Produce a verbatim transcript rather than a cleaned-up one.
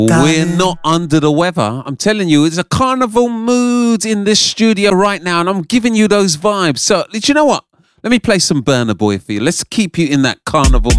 We're not under the weather. I'm telling you, it's a carnival mood in this studio right now, and I'm giving you those vibes. So, do you know what? Let me play some Burna Boy for you. Let's keep you in that carnival